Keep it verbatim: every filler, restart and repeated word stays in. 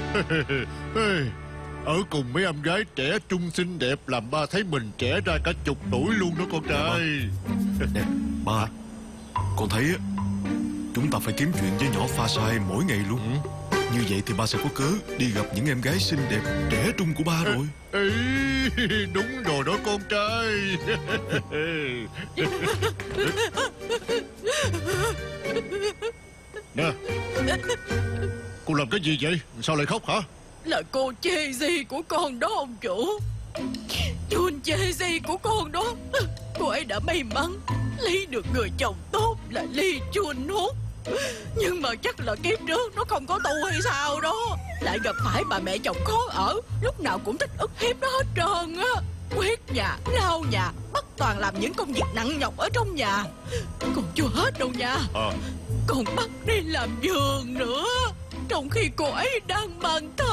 Ở cùng mấy em gái trẻ trung xinh đẹp làm ba thấy mình trẻ ra cả chục tuổi luôn đó con trai. Nè ba, con thấy á, chúng ta phải kiếm chuyện với nhỏ pha sai mỗi ngày luôn. ừ. Như vậy thì ba sẽ có cớ đi gặp những em gái xinh đẹp trẻ trung của ba rồi. Ê, ê, đúng rồi đó con trai. Nè, cô làm cái gì vậy? Sao lại khóc hả? Là cô chê gì của con đó ông chủ. Chun chê gì của con đó. Cô ấy đã may mắn lấy được người chồng tốt là Ly Chun Hút. Nhưng mà chắc là kiếp trước nó không có tu hay sao đó. Lại gặp phải bà mẹ chồng khó ở, lúc nào cũng thích ức hiếp nó hết trơn á. Quét nhà, lau nhà, bắt toàn làm những công việc nặng nhọc ở trong nhà. Còn chưa hết đâu nha. à. Còn bắt đi làm giường nữa, trong khi cô ấy đang mang thai.